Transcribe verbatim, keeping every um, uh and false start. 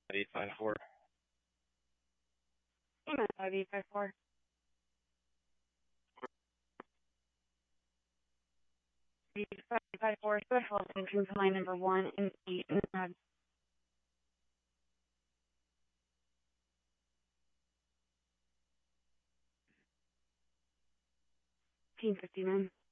eight five four. five eight five four. five eight five four, special attention to line number one and eight and nine. fifteen fifty-nine.